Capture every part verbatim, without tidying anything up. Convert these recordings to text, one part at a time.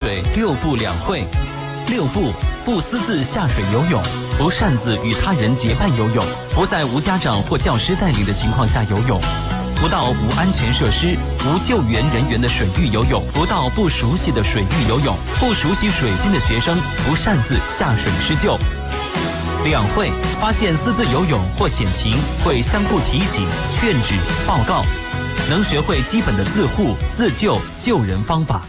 水六不两会。六不：不私自下水游泳，不擅自与他人结伴游泳，不在无家长或教师带领的情况下游泳，不到无安全设施、无救援人员的水域游泳，不到不熟悉的水域游泳，不熟悉水性的学生不擅自下水施救。两会：发现私自游泳或险情，会相互提醒、劝止、报告，能学会基本的自护、自救、救人方法。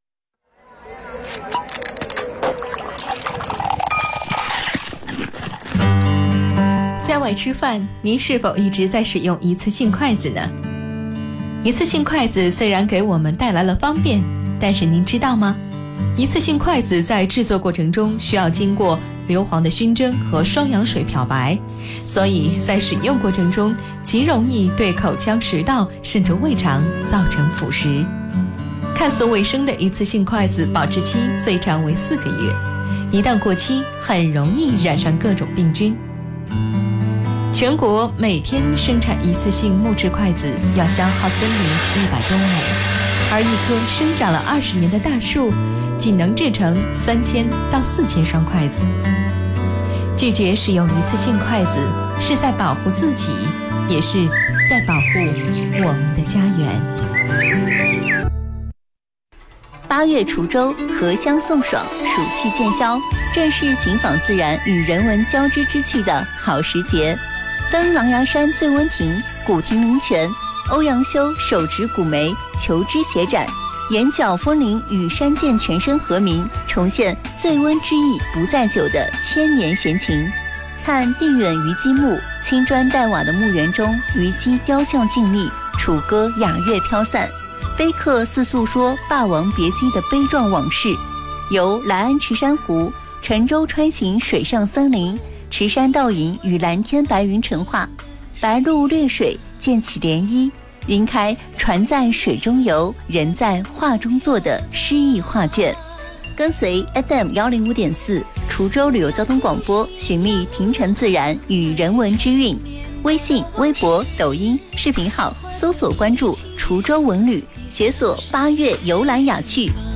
在外吃饭，您是否一直在使用一次性筷子呢？一次性筷子虽然给我们带来了方便，但是您知道吗？一次性筷子在制作过程中需要经过硫磺的熏蒸和双氧水漂白，所以在使用过程中极容易对口腔、食道甚至胃肠造成腐蚀。看似卫生的一次性筷子保质期最长为四个月，一旦过期，很容易染上各种病菌。全国每天生产一次性木质筷子要消耗森林一百多亩，而一棵生长了二十年的大树，仅能制成三千到四千双筷子。拒绝使用一次性筷子，是在保护自己，也是在保护我们的家园。 八月滁州，荷香送爽，暑气渐消，正是寻访自然与人文交织之趣的好时节。登狼牙山醉温亭，古亭灵泉，欧阳修手执古梅，求知协展，眼角风铃与山涧泉声和鸣，重现醉温之意不在酒的千年闲情。看地远虞姬墓，青砖黛瓦的墓园中，虞姬雕像静立，楚歌雅乐飘散，碑刻似诉说霸王别姬的悲壮往事。由来安池珊瑚、沉舟穿行水上森林，池山倒影与蓝天白云成画，白鹭掠水溅起涟漪，云开船在水中游，人在画中坐的诗意画卷。跟随 F M 一零五点四滁州旅游交通广播，寻觅亭城自然与人文之韵。微信、微博、抖音视频号搜索关注滁州文旅，解锁八月游览雅趣，